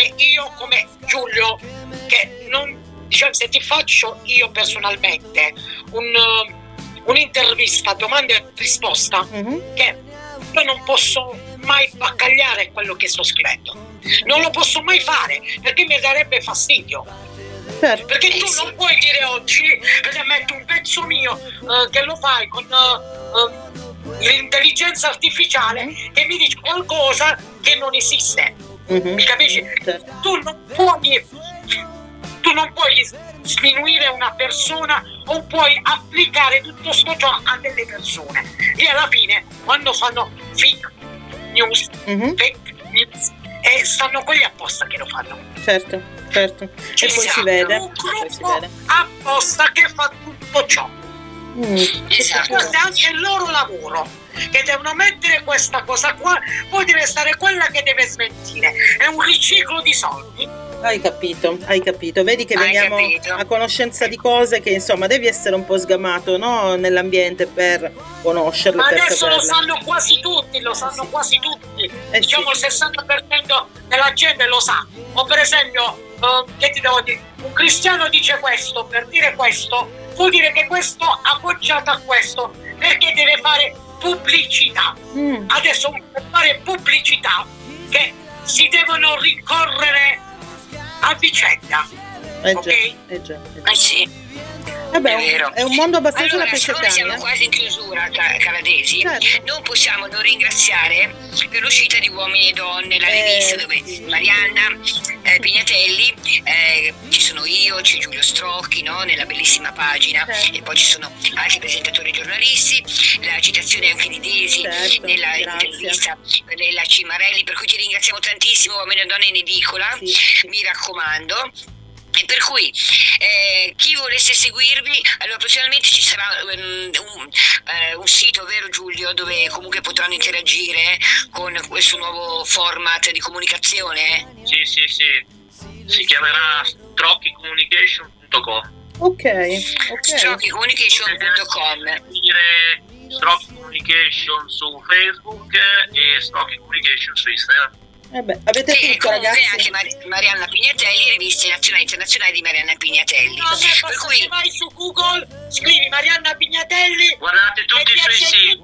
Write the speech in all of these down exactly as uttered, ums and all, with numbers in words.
come io, come Giulio, che non, diciamo, se ti faccio io personalmente un, un'intervista domanda e risposta, mm-hmm. che io non posso mai baccagliare quello che sto scrivendo, non lo posso mai fare perché mi darebbe fastidio. Certo. Perché tu non puoi dire oggi e metto un pezzo mio uh, che lo fai con uh, uh, l'intelligenza artificiale che mi dice qualcosa che non esiste, mm-hmm. mi capisci? Certo. Tu non puoi tu non puoi sminuire una persona o puoi applicare tutto sto ciò a delle persone e alla fine quando fanno fake news, mm-hmm. fake news e stanno quelli apposta che lo fanno. Certo, certo. Ci e poi si vede. Un gruppo apposta che fa tutto ciò. Mm, esatto. Questo è anche il loro lavoro, che devono mettere questa cosa qua, poi deve stare quella che deve smentire. È un riciclo di soldi. Hai capito, hai capito. Vedi che veniamo a conoscenza di cose che insomma devi essere un po' sgamato, no? Nell'ambiente per conoscerle. Ma per adesso saperle. Lo sanno quasi tutti, lo sanno quasi tutti. Eh diciamo sì. Il sessanta per cento della gente lo sa. O per esempio, uh, che ti devo dire? Un cristiano dice questo, per dire questo, vuol dire che questo ha appoggiato a questo, perché deve fare pubblicità. Mm. Adesso per fare pubblicità che si devono ricorrere a vicenda, eh ok? Già, eh già, eh già. Eh sì. Vabbè, è, vero. È un mondo abbastanza allora, da pesce cane. Siamo quasi in chiusura, Caladesi. Certo. Non possiamo non ringraziare per l'uscita di Uomini e Donne, la eh, rivista dove sì. Marianna eh, Pignatelli, eh, ci sono io, c'è Giulio Strocchi, no? Nella bellissima pagina, certo. e poi ci sono altri presentatori giornalisti, la citazione anche di Desi, certo, nella grazie. intervista della Cimarelli, per cui ti ringraziamo tantissimo. Uomini e Donne in edicola, sì. mi raccomando. E per cui eh, chi volesse seguirvi, allora prossimamente ci sarà um, un, uh, un sito, vero Giulio, dove comunque potranno interagire con questo nuovo format di comunicazione? Sì, sì, sì, si chiamerà strocchi communication punto com. Ok, ok. strocchi communication punto com. Dire Strocchi Communication su Facebook e Strocchi Communication su Instagram. Eh beh, avete e tutto, comunque ragazzi. anche Mar- Marianna Pignatelli, riviste nazionali e internazionali di Marianna Pignatelli. No, per, per cui se vai su Google, scrivi Marianna Pignatelli, guardate tutti i suoi siti.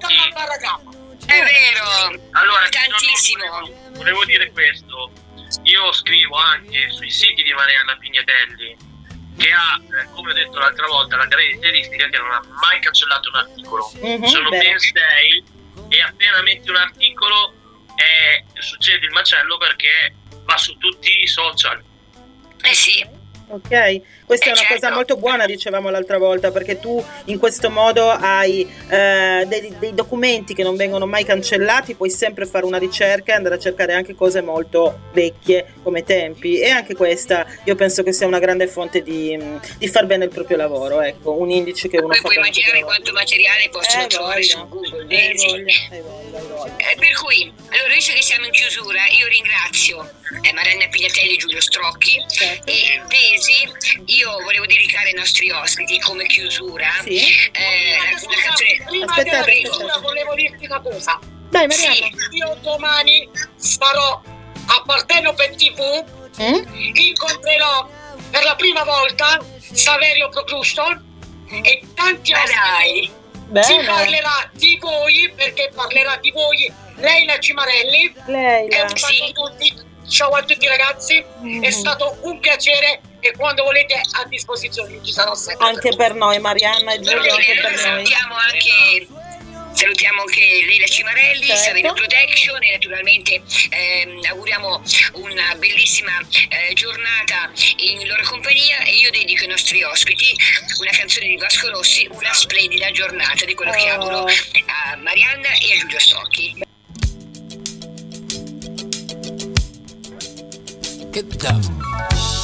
È vero, allora, tantissimo. Volevo, volevo dire questo, io scrivo anche sui siti di Marianna Pignatelli, che ha, eh, come ho detto l'altra volta, la caratteristica che non ha mai cancellato un articolo. Mm-hmm, sono beh. ben sei e appena metti un articolo e succede il macello perché va su tutti i social. Eh sì. Ok, questa eh è una certo. cosa molto buona, dicevamo l'altra volta, perché tu in questo modo hai eh, dei, dei documenti che non vengono mai cancellati, puoi sempre fare una ricerca e andare a cercare anche cose molto vecchie come tempi, e anche questa io penso che sia una grande fonte di, di far bene il proprio lavoro, ecco, un indice che uno poi fa puoi bene. immaginare quanto materiale possono eh, trovare voglia, su Google, eh, sì. voglia, eh, voglia, eh, voglia. Eh, per cui, allora, visto che siamo in chiusura, io ringrazio eh, Marianna Pignatelli e Giulio Strocchi, certo. e Desi. Io volevo dedicare ai nostri ospiti come chiusura sì. eh, una canzone. Prima Aspetta, della aspetta, chiusura volevo dirti una cosa. Dai, Marianna. Sì, io domani starò a Partenope tivù, mm? incontrerò per la prima volta Saverio Procluston e tanti altri. Si parlerà di voi, perché parlerà di voi Leila Cimarelli. Leila. E un saluto a tutti. Ciao a tutti ragazzi, mm. è stato un piacere e quando volete a disposizione ci sarò sempre. Anche per noi, Marianna e Giulio, anche per noi. Salutiamo anche, salutiamo anche Leila Cimarelli, certo. Saverio Protection, e naturalmente ehm, auguriamo una bellissima eh, giornata in loro compagnia, e io dedico ai nostri ospiti una canzone di Vasco Rossi, Una splendida giornata, di quello oh. che auguro a Marianna e a Giulio Strocchi. Get down.